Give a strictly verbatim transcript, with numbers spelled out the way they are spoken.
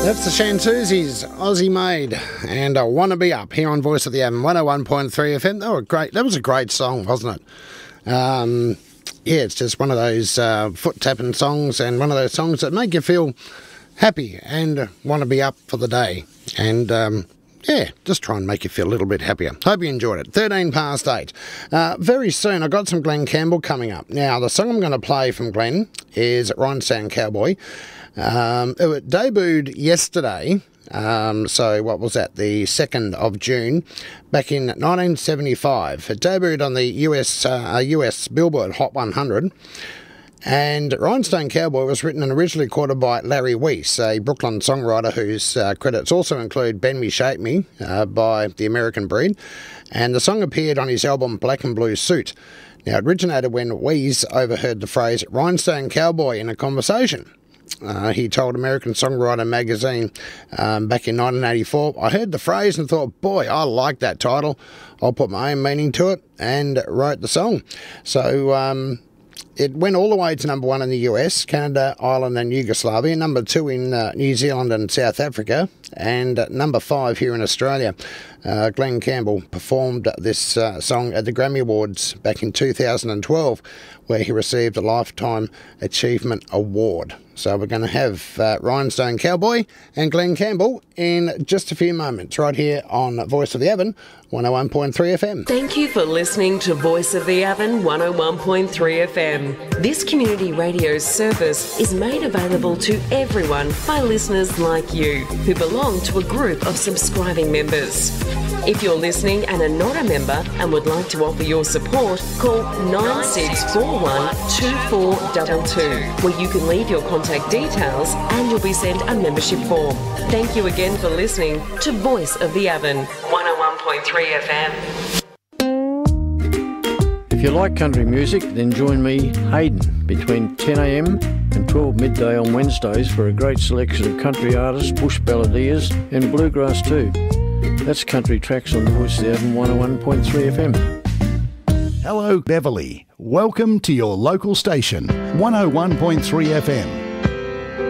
That's the Shantuzis, Aussie made, and I Want to Be Up here on Voice of the Avon, one oh one point three F M. They were great. That was a great song, wasn't it? Um, yeah, it's just one of those uh, foot-tapping songs and one of those songs that make you feel happy and want to be up for the day. And, um, yeah, just try and make you feel a little bit happier. Hope you enjoyed it. thirteen past eight. Uh, very soon, I've got some Glenn Campbell coming up. Now, the song I'm going to play from Glenn is Rhinestone Cowboy. Um, it debuted yesterday, um, so what was that, the second of June, back in nineteen seventy-five. It debuted on the U S uh, U S Billboard Hot one hundred, and Rhinestone Cowboy was written and originally recorded by Larry Weiss, a Brooklyn songwriter whose uh, credits also include Bend Me, Shape Me uh, by The American Breed, and the song appeared on his album Black and Blue Suit. Now, it originated when Weiss overheard the phrase Rhinestone Cowboy in a conversation. Uh, he told American Songwriter magazine um, back in nineteen eighty-four, I heard the phrase and thought, boy, I like that title. I'll put my own meaning to it, and wrote the song. So um, it went all the way to number one in the U S, Canada, Ireland and Yugoslavia, number two in uh, New Zealand and South Africa, and uh, number five here in Australia. Uh, Glenn Campbell performed this uh, song at the Grammy Awards back in two thousand twelve, where he received a Lifetime Achievement Award. So we're going to have uh, Rhinestone Cowboy and Glenn Campbell in just a few moments, right here on Voice of the Avon, one oh one point three F M. Thank you for listening to Voice of the Avon, one oh one point three F M. This community radio service is made available to everyone by listeners like you, who belong to a group of subscribing members. If you're listening and are not a member and would like to offer your support, call nine six four one, two four two two, where you can leave your contact details and you'll be sent a membership form. Thank you again for listening to Voice of the Avon, one oh one point three F M. If you like country music, then join me, Hayden, between ten a m and twelve midday on Wednesdays for a great selection of country artists, bush balladeers and bluegrass too. That's Country Tracks on the Voice of the Avon, one oh one point three F M. Hello, Beverly. Welcome to your local station, one oh one point three F M.